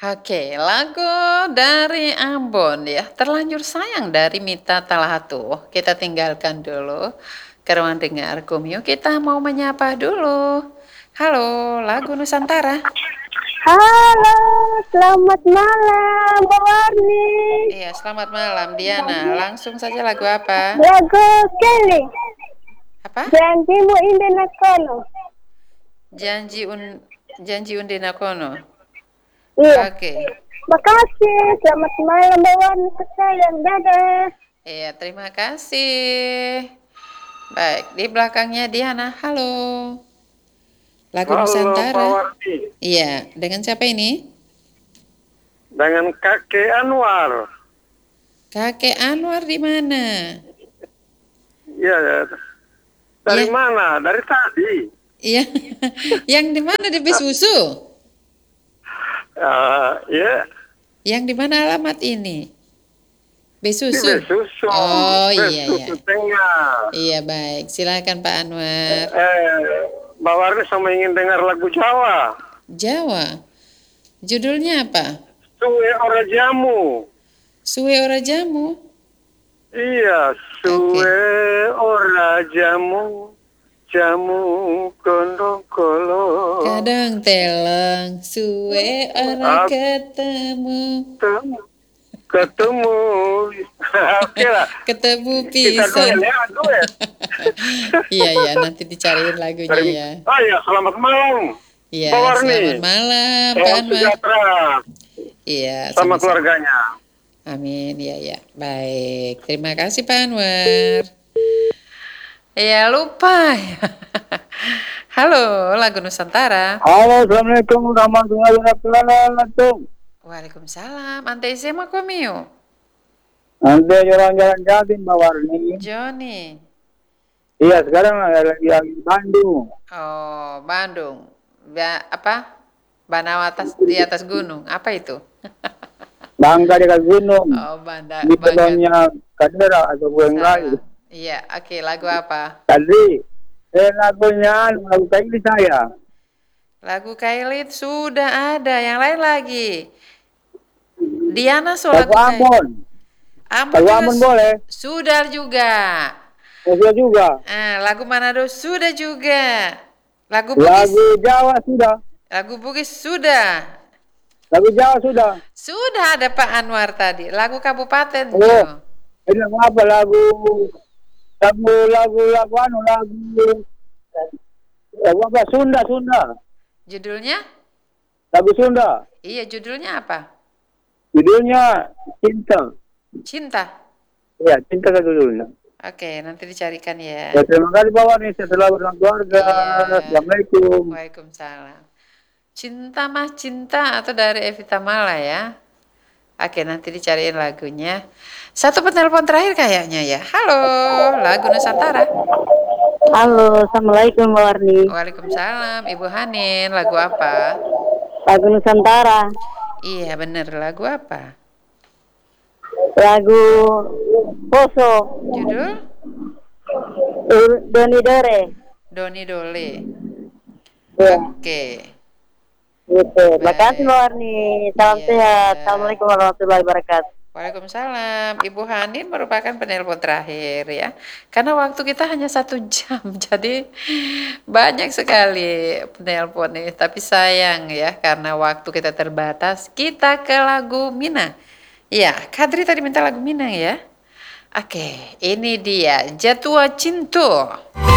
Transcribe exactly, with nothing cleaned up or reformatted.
Oke, lagu dari Ambon ya, "Terlanjur Sayang" dari Mita Talhatur. Kita tinggalkan dulu ke ruang dengar Kumyu, kita mau menyapa dulu. Halo, lagu Nusantara. Halo, selamat malam, Mbak Warni. Iya, selamat malam, Diana. Langsung saja lagu apa? Lagu Kelly. Apa? Janjimu Indah Nakono. Janji un Janji Unde Nakono. Iya. Oke. Makasih. Selamat malam, Mbak Warni sekalian. Dadah. Iya, terima kasih. Baik, di belakangnya Diana. Halo. Lagu Halo, Nusantara. Pak Wardi. Iya, dengan siapa ini? Dengan Kakek Anwar. Kakek Anwar di mana? Iya, dari Iya. mana? Dari tadi. Iya. Yang di mana di bis susu? Uh, ya. Yang di mana alamat ini? Bis Di susu. Besusu. Oh, iya iya. Besusu Tengah. Iya, baik. Silakan Pak Anwar. Eh, Mbak Warni sama ingin dengar lagu Jawa. Jawa. Judulnya apa? Suwe Ora Jamu. Suwe Ora Jamu. Iya, Suwe Ora Jamu. Jamu kondong kolong. Kadang teleng, suwe ora ketemu. Ketemu. Oke lah. Ketemu Kita pisan. duet ya, duet. Iya iya, nanti dicariin lagunya ya. Oh ya, selamat malam. Iya, Pak Warni. selamat malam Pak Salam Anwar. sejahtera Iya, sama sama-sama. keluarganya. Amin, ya ya. Baik, terima kasih Pak Anwar. Ya lupa. Halo, lagu Nusantara. Halo, assalamualaikum warahmatullahi wabarakatuh. Waalaikumsalam. Ante Isema Komio. Nanti jalan-jalan jalan Mbak Warni. Joni. Iya, sekarang lagi di Bandung. Oh, Bandung. Ba apa? Banawa atas di atas gunung. Apa itu? Bangka dekat gunung. Oh, Banda. Di Bangka. pelonnya Kadera atau Buenggai. Salah. Iya, oke. Lagu apa? Tadi, eh, lagunya lagu kayak saya. Lagu Kailit sudah ada. Yang lain lagi. Diana so lagu Lagu Kailit. Ambon. Ambon Lagu juga Ambon su- boleh. Sudah juga. Sudah juga. Ah, lagu Manado sudah juga. Lagu Bugis. Lagu Jawa sudah. Lagu Bugis sudah. Lagu Jawa sudah. Sudah ada Pak Anwar tadi. Lagu Kabupaten. Oh. Jo. Ini lagu apa? Lagu lagu lagu lagu anu lagu lagu apa? Sunda Sunda. Judulnya? Lagu Sunda. Iya, judulnya apa? Judulnya Cinta. Cinta. Ya, Cinta kan judulnya. Oke, nanti dicarikan ya. Ya, terima kasih Pak Warni. Setelah bersama keluarga. Iya. Assalamualaikum. Waalaikumsalam. Cinta mah cinta atau dari Evita Mala ya. Oke, nanti dicariin lagunya. Satu penelpon terakhir kayaknya ya. Halo, lagu Nusantara. Halo, assalamualaikum Mbak Warni. Waalaikumsalam, Ibu Hanin. Lagu apa? Lagu Nusantara. Iya, bener. Lagu apa? Lagu Poso. Judul? Du- Doni Dore. Doni Dole. Ya, Oke. gitu. Terima Baik. kasih Mbak Warni. Salam Iya. sehat. Assalamualaikum warahmatullahi wabarakatuh. Waalaikumsalam. Ibu Hanin merupakan penelpon terakhir ya. Karena waktu kita hanya satu jam. Jadi banyak sekali penelpon nih. Tapi sayang ya. Karena waktu kita terbatas. Kita ke lagu Minang. Ya, Kadri tadi minta lagu Minang ya. Oke, ini dia. Jatuh Cinta.